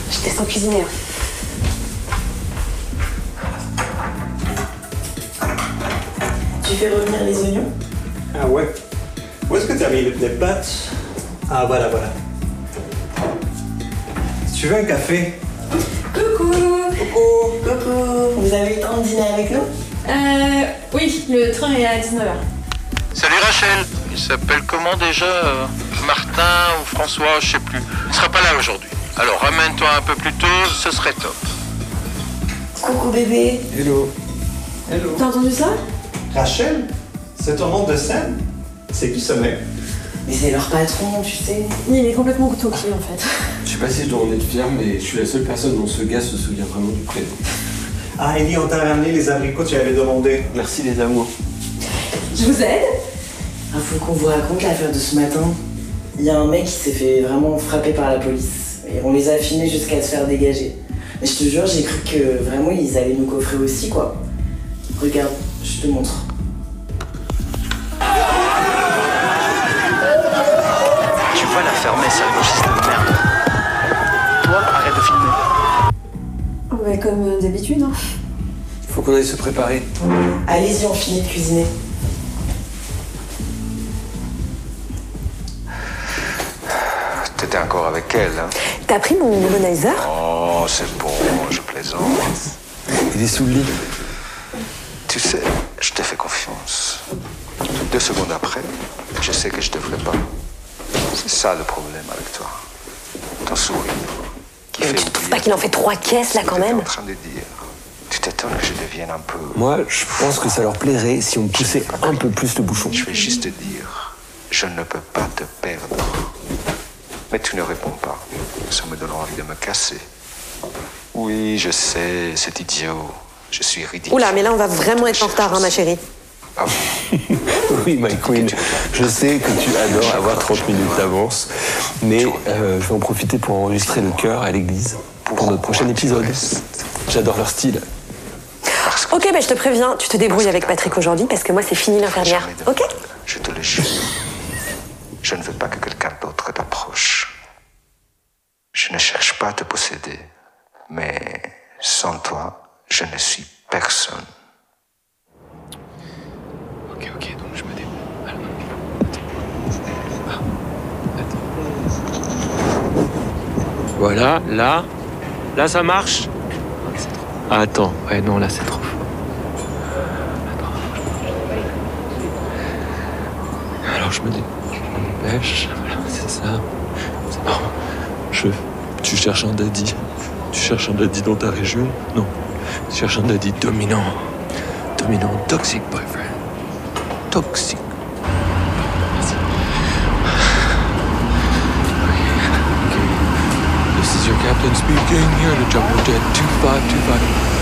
Je teste en cuisiner. Tu fais revenir les oignons? Ah ouais. Où est-ce que tu as mis les pâtes? Ah voilà. Si tu veux un café? Coucou. Coucou. Vous avez eu le temps de dîner avec nous? Oui, le train est à 19h. Salut Rachel. Il s'appelle comment déjà Martin ou François, je sais plus. Il sera pas là aujourd'hui. Alors ramène-toi un peu plus tôt, ce serait top. Coucou bébé. Hello. T'as entendu ça? Rachel? C'est ton nom de scène? C'est qui ce mec? Mais c'est leur patron, tu sais. Il est complètement toqué en fait. Je sais pas si je dois en être fier, mais je suis la seule personne dont ce gars se souvient vraiment du prénom. Ah, Ellie, on t'a ramené les abricots que tu avais demandé. Merci les amours. Je vous aide? Ah, faut qu'on vous raconte l'affaire de ce matin. Il y a un mec qui s'est fait vraiment frapper par la police. Et on les a filmés jusqu'à se faire dégager. Mais je te jure, j'ai cru que vraiment ils allaient nous coffrer aussi, quoi. Regarde, je te montre. Tu vas la fermer, sale gauchiste de merde. Toi, arrête de filmer. Ouais, comme d'habitude, hein. Faut qu'on aille se préparer. Allez-y, on finit de cuisiner. T'étais encore avec elle, hein? T'as pris mon womanizer? Oh, c'est bon, je plaisante. Il est sous le lit. Tu sais, je te fais confiance. 2 secondes après, je sais que je devrais pas. C'est ça le problème avec toi. Ton sourire. Qui fait Tu trouves pas qu'il en fait 3 caisses là quand même? en train de dire. Tu t'étonnes que je devienne un peu. Moi, je pense que ça leur plairait si on poussait un peu plus le bouchon. Je vais juste te dire, je ne peux pas te perdre. Mais tu ne réponds pas. Ça me donne envie de me casser. Oui, je sais, c'est idiot. Je suis ridicule. Oula, mais là on va vraiment être en retard, hein, ma chérie. Ah bon? Oui, my queen, je sais que tu adores avoir 30 minutes d'avance, mais je vais en profiter pour enregistrer le chœur à l'église pour notre prochain épisode. J'adore leur style. Ok, bah je te préviens, tu te débrouilles avec Patrick aujourd'hui parce que moi c'est fini l'infirmière. Ok? Je te le jure. Je ne veux pas que quelqu'un d'autre t'approche. Je ne cherche pas à te posséder, mais sans toi, je ne suis personne. Ok, donc je me débrouille. Voilà, là ça marche. Ah, attends, ouais non là c'est trop fort. Alors je me dépêche, voilà, c'est ça. C'est bon. Tu cherches un daddy. Tu cherches un daddy dans ta région? Non. Tu cherches un daddy dominant. Dominant, toxic boyfriend. Toxic. Merci. Okay. This is your captain speaking. Here to Jungle Jet 2525.